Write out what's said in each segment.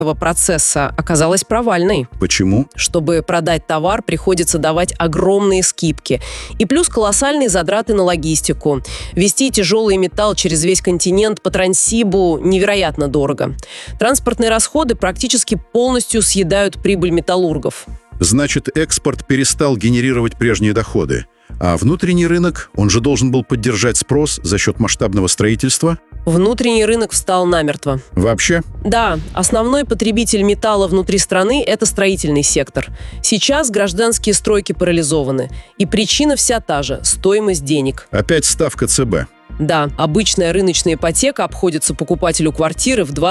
процесса оказалась провальной. Почему? Чтобы продать товар, приходится давать огромные скидки. И плюс колоссальные затраты на логистику. Везти тяжелый металл через весь континент по Транссибу невероятно дорого. Транспортные расходы практически полностью съедают прибыль металлургов. Значит, экспорт перестал генерировать прежние доходы. А внутренний рынок, он же должен был поддержать спрос за счет масштабного строительства? Внутренний рынок встал намертво. Вообще? Да, основной потребитель металла внутри страны – это строительный сектор. Сейчас гражданские стройки парализованы. И причина вся та же – стоимость денег. Опять ставка ЦБ. Да, обычная рыночная ипотека обходится покупателю квартиры в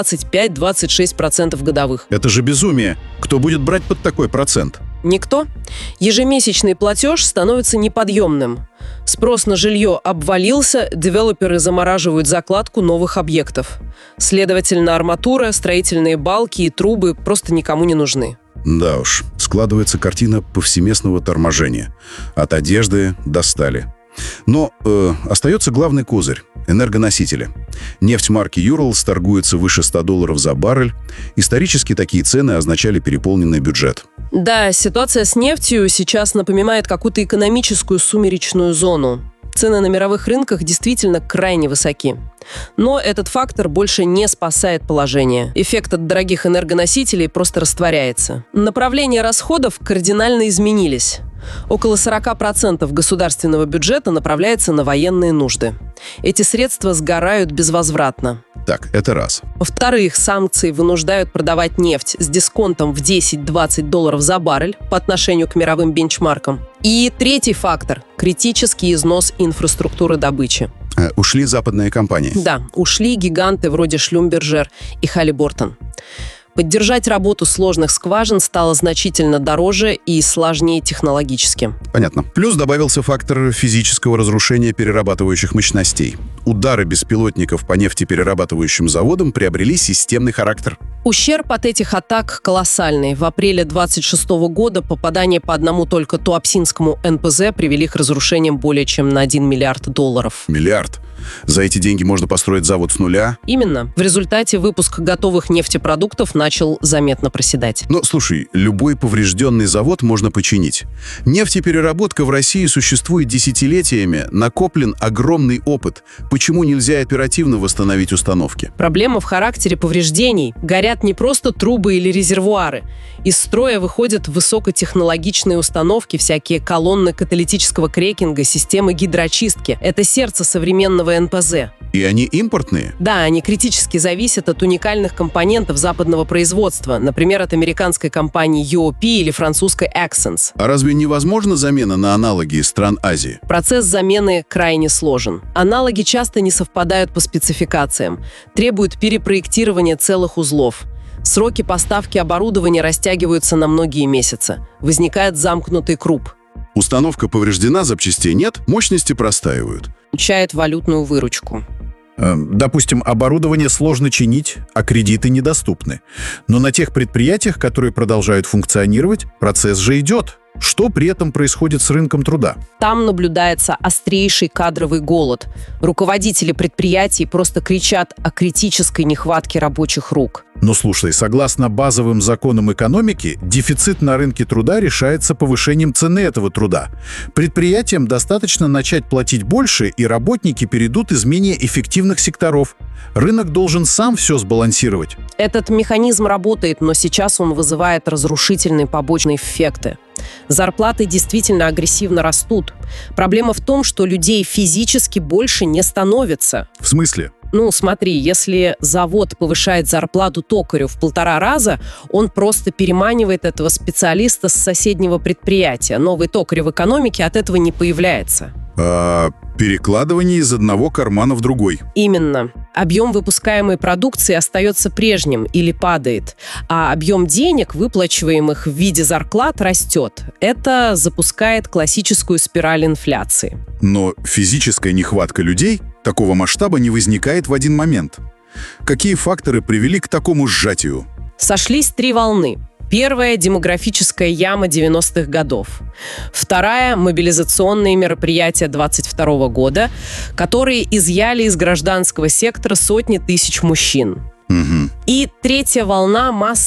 25-26% годовых. Это же безумие. Кто будет брать под такой процент? Никто. Ежемесячный платеж становится неподъемным. Спрос на жилье обвалился, девелоперы замораживают закладку новых объектов. Следовательно, арматура, строительные балки и трубы просто никому не нужны. Да уж, складывается картина повсеместного торможения. От одежды до стали. Но остается главный козырь – энергоносители. Нефть марки «Юралс» торгуется выше $100 за баррель. Исторически такие цены означали переполненный бюджет. Да, ситуация с нефтью сейчас напоминает какую-то экономическую сумеречную зону. Цены на мировых рынках действительно крайне высоки. Но этот фактор больше не спасает положение. Эффект от дорогих энергоносителей просто растворяется. Направления расходов кардинально изменились. Около 40% государственного бюджета направляется на военные нужды. Эти средства сгорают безвозвратно. Так, это раз. Во-вторых, санкции вынуждают продавать нефть с дисконтом в $10-20 за баррель по отношению к мировым бенчмаркам. И третий фактор – критический износ инфраструктуры добычи. Ушли западные компании. Да, ушли гиганты вроде Шлюмберджер и Халлибортон. Поддержать работу сложных скважин стало значительно дороже и сложнее технологически. Понятно. Плюс добавился фактор физического разрушения перерабатывающих мощностей. Удары беспилотников по нефтеперерабатывающим заводам приобрели системный характер. Ущерб от этих атак колоссальный. В апреле 2026 года попадания по одному только Туапсинскому НПЗ привели к разрушениям более чем на $1 миллиард. Миллиард? За эти деньги можно построить завод с нуля? Именно. В результате выпуск готовых нефтепродуктов начал заметно проседать. Но, слушай, любой поврежденный завод можно починить. Нефтепереработка в России существует десятилетиями, накоплен огромный опыт. Почему нельзя оперативно восстановить установки? Проблема в характере повреждений. Горят не просто трубы или резервуары. Из строя выходят высокотехнологичные установки, всякие колонны каталитического крекинга, системы гидроочистки. Это сердце современного НПЗ. И они импортные? Да, они критически зависят от уникальных компонентов западного производства, например, от американской компании UOP или французской Axens. А разве невозможна замена на аналоги из стран Азии? Процесс замены крайне сложен. Аналоги часто не совпадают по спецификациям, требуют перепроектирования целых узлов. Сроки поставки оборудования растягиваются на многие месяцы. Возникает замкнутый круг. Установка повреждена, запчастей нет, мощности простаивают. Получает валютную выручку. Допустим, оборудование сложно чинить, а кредиты недоступны. Но на тех предприятиях, которые продолжают функционировать, процесс же идет. Что при этом происходит с рынком труда? Там наблюдается острейший кадровый голод. Руководители предприятий просто кричат о критической нехватке рабочих рук. Но слушай, согласно базовым законам экономики, дефицит на рынке труда решается повышением цены этого труда. Предприятиям достаточно начать платить больше, и работники перейдут из менее эффективных секторов. Рынок должен сам все сбалансировать. Этот механизм работает, но сейчас он вызывает разрушительные побочные эффекты. Зарплаты действительно агрессивно растут. Проблема в том, что людей физически больше не становится. В смысле? Ну, смотри, если завод повышает зарплату токарю в 1,5 раза, он просто переманивает этого специалиста с соседнего предприятия. Новый токарь в экономике от этого не появляется. Перекладывание из одного кармана в другой. Именно. Объем выпускаемой продукции остается прежним или падает, а объем денег, выплачиваемых в виде зарплат, растет. Это запускает классическую спираль инфляции. Но физическая нехватка людей такого масштаба не возникает в один момент. Какие факторы привели к такому сжатию? Сошлись 3 волны. Первая – демографическая яма 90-х годов. Вторая – мобилизационные мероприятия 22 года, которые изъяли из гражданского сектора сотни тысяч мужчин. И третья волна –